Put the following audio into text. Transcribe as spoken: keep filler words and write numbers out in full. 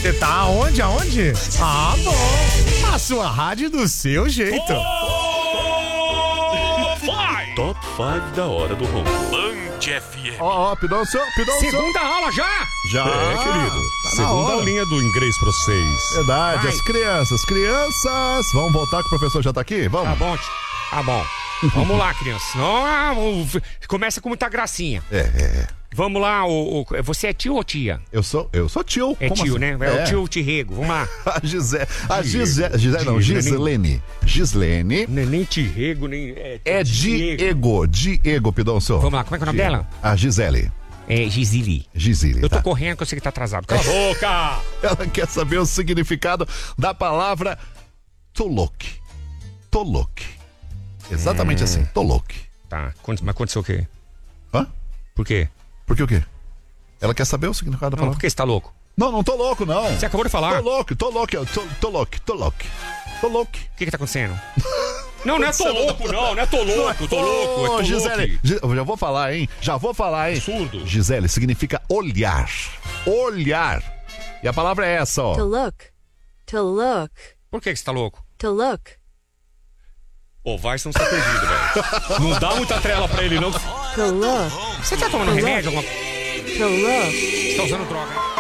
Você tá aonde? Aonde? Ah, bom. A sua rádio do seu jeito. Top cinco da hora do ronco. Band F M. Ó, ó, Pidoncio, Pidoncio. Segunda aula já? Já. É, querido. Tá na Segunda hora. aulinha do inglês pra vocês. Verdade, Vai. as crianças, crianças. Vamos voltar que o professor já tá aqui? Vamos. Tá bom, tá bom. Vamos lá, criança. Não, ah, o- começa com muita gracinha. É, é, é. Vamos lá, o, o- você é tio ou tia? Eu sou, eu sou tio. É Como tio, assim? né? É, o tio Tirrego. Vamos lá. A Gisele, a Gisele, Gisele não, Diego, Gislene. Gislene Não é nem Tirrego, nem... É, é Diego, Diego, Pidoncio. Vamos lá, como é que é o nome dela? A Gisele. É Gisili. Gisele, Eu tô tá. correndo que eu sei que tá atrasado. Cala a boca! Ela quer saber o significado da palavra tolok. Tolok. Exatamente Hum. assim, tolok. Tá, mas aconteceu o quê? Hã? Por quê? Por que o quê? Ela quer saber o significado da Não, palavra? por que você tá louco? Não, não tô louco, não. Você acabou de falar. Tô louco, tô louco, tô, tô louco, tô louco. Tô louco. O que que tá acontecendo? Não, não é tô louco, não. Não é tô louco, tô louco. É Ô, tô Gisele, louco. Gi- eu já vou falar, hein? Já vou falar, hein? Absurdo. Gisele significa olhar. Olhar. E a palavra é essa, ó. To look. To look. Por que que você tá louco? To look. Ô, vai, senão você tá perdido, velho. Não dá muita trela pra ele, não. To look. Você tá tomando remédio? Alguma... To look. Você tá usando droga, né?